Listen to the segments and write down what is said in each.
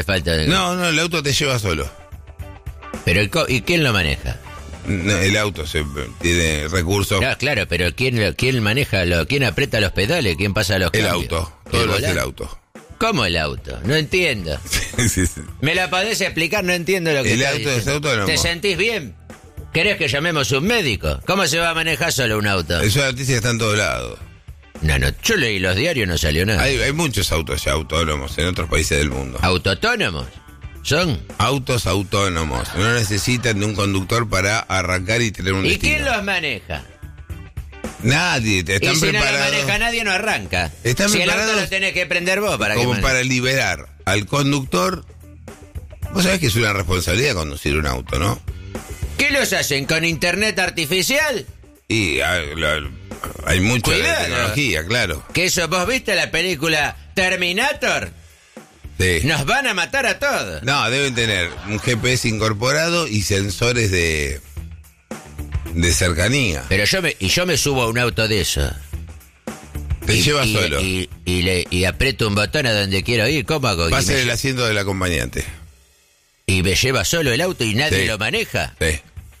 Falta de... No, el auto te lleva solo. Pero ¿y quién lo maneja? No, el auto tiene recursos. No, claro, pero ¿quién maneja? ¿Quién aprieta los pedales? ¿Quién pasa los cambios? El auto. Todo lo hace el auto. ¿Cómo el auto? No entiendo. Sí. ¿Me la podés explicar? No entiendo lo que el estás auto diciendo. es autónomo. ¿Te sentís bien? ¿Querés que llamemos un médico? ¿Cómo se va a manejar solo un auto? Esa noticia está en todos lados. No, yo leí los diarios, no salió nada. Hay muchos autos ya autónomos en otros países del mundo. ¿Autotónomos? ¿Son? Autos autónomos. No necesitan de un conductor para arrancar y tener un ¿Y destino. quién los maneja? Nadie, están y si preparados. no lo maneja nadie, no arranca. Están si el preparados auto lo tenés que prender vos para como que para liberar al conductor. Vos sabés que es una responsabilidad conducir un auto, ¿no? ¿Qué los hacen? ¿Con internet artificial? Y hay mucha tecnología, claro. ¿Que eso vos viste la película Terminator? Sí. Nos van a matar a todos. No, deben tener un GPS incorporado y sensores de cercanía. Pero yo me subo a un auto de eso. Te lleva solo. Y aprieto un botón a donde quiero ir. ¿Cómo hago? Va a ser el asiento del acompañante. ¿Y me lleva solo el auto y nadie lo maneja? Sí.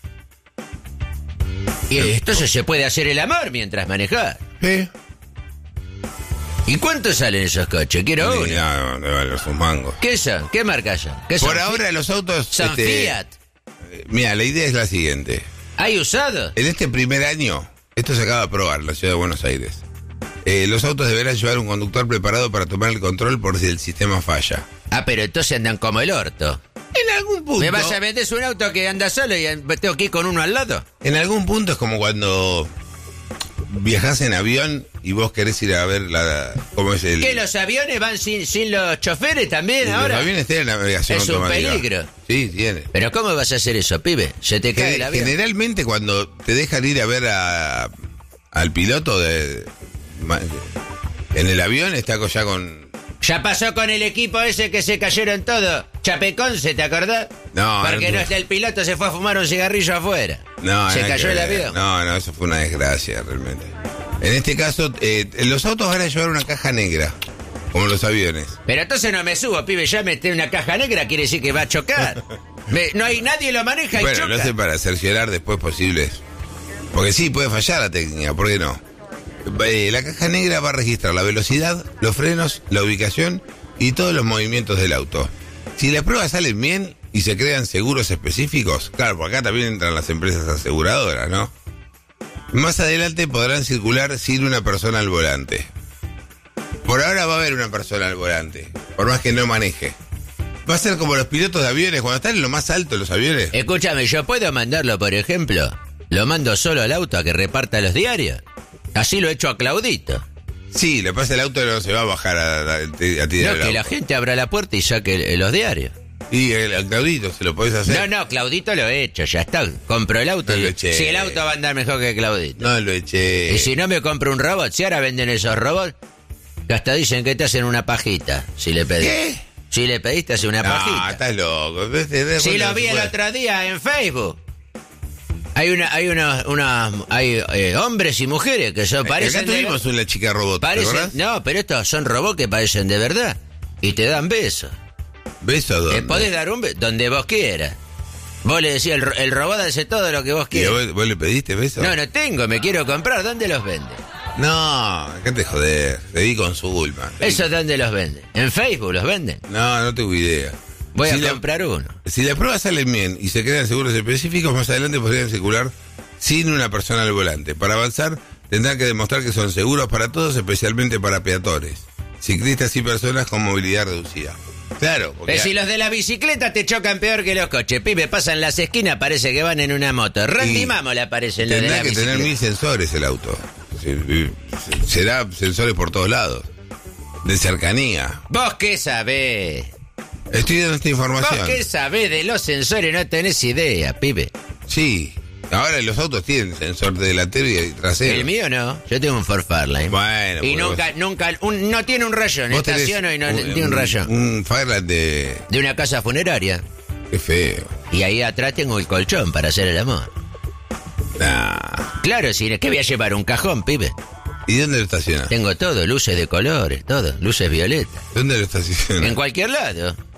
Y entonces se puede hacer el amor mientras manejás. Sí. ¿Y cuánto salen esos coches? Quiero uno. No, valen sus mangos. ¿Qué son? ¿Qué marcas son? ¿Qué Por ahora los autos... ¿Son Fiat? Mira, la idea es la siguiente. ¿Hay usados? En este primer año, esto se acaba de probar en la ciudad de Buenos Aires. Los autos deberán llevar un conductor preparado para tomar el control por si el sistema falla. Ah, pero entonces andan como el orto. En algún punto... ¿Me vas a vender un auto que anda solo y tengo que ir con uno al lado? En algún punto es como cuando viajás en avión y vos querés ir a ver cómo es el... ¿Que los aviones van sin los choferes también ahora? Los aviones tienen navegación es automática. Es un peligro. Sí, tiene. ¿Pero cómo vas a hacer eso, pibe? Se te cae el avión. Generalmente cuando te dejan ir a ver al piloto en el avión está ya con... Ya pasó con el equipo ese que se cayeron todos. Chapeconce, ¿te acordás? No. Porque el piloto se fue a fumar un cigarrillo afuera. No. Se cayó el avión. No, eso fue una desgracia realmente. En este caso, los autos van a llevar una caja negra, como los aviones. Pero entonces no me subo, pibe. Ya metí una caja negra, quiere decir que va a chocar. No hay nadie lo maneja y choca. Bueno, lo hace para cerciorar después posibles. Porque sí, puede fallar la técnica, ¿por qué no? La caja negra va a registrar la velocidad, los frenos, la ubicación y todos los movimientos del auto. Si las pruebas salen bien y se crean seguros específicos, claro, porque acá también entran las empresas aseguradoras, ¿no? Más adelante podrán circular sin una persona al volante. Por ahora va a haber una persona al volante, por más que no maneje. Va a ser como los pilotos de aviones, cuando están en lo más alto de los aviones. Escúchame, ¿yo puedo mandarlo, por ejemplo? ¿Lo mando solo al auto a que reparta los diarios? Así lo he hecho a Claudito. Sí, le pasa el auto y no se va a bajar a tirar no, el que auto. la gente abra la puerta y saque los diarios. Y el Claudito, ¿se lo podés hacer? No, Claudito lo he hecho, ya está. Compro el auto. No lo eché. Si el auto va a andar mejor que Claudito. No lo eché. Y si no me compro un robot, si ahora venden esos robots, que hasta dicen que te hacen una pajita, si le pedís. ¿Qué? Si le pedís, te hace una pajita. Ah, estás loco. Si lo vi el otro día en Facebook. Hay hombres y mujeres que son parecen. Acá tuvimos una chica robot, ¿te acordás? No, pero estos son robots que parecen de verdad. Y te dan besos. ¿Besos dónde? Podés dar un beso donde vos quieras. Vos le decís, el robot hace todo lo que vos ¿Y quieras. vos le pediste besos? No tengo, me quiero comprar. ¿Dónde los venden? No, ¿qué te joder? Te di con su Gulman. ¿Eso dónde los venden? ¿En Facebook los venden? No tengo idea. Voy a comprar uno. Si las pruebas salen bien y se crean seguros específicos, más adelante podrían circular sin una persona al volante. Para avanzar, tendrán que demostrar que son seguros para todos, especialmente para peatones, ciclistas y personas con movilidad reducida. Claro. Porque Pero si los de la bicicleta te chocan peor que los coches, pibe, pasan las esquinas, parece que van en una moto. Randy Mamo le aparecen los de la tendrá que bicicleta. tener 1000 sensores el auto. Será sensores por todos lados. De cercanía. ¿Vos qué sabés? Estoy dando esta información. ¿Vos qué sabés de los sensores? No tenés idea, pibe. Sí. Ahora los autos tienen sensor delantero y trasero. El mío no. Yo tengo un Ford Fairlane. Bueno. Y nunca, no tiene un rayón. Estaciono y no tiene un rayón. Un Fairlane de una casa funeraria. Qué feo. Y ahí atrás tengo el colchón para hacer el amor. Claro, si ¿qué voy a llevar? Un cajón, pibe. ¿Y dónde lo estacionas? Tengo todo, luces de colores, todo, luces violetas. ¿Dónde lo estacionas? En cualquier lado.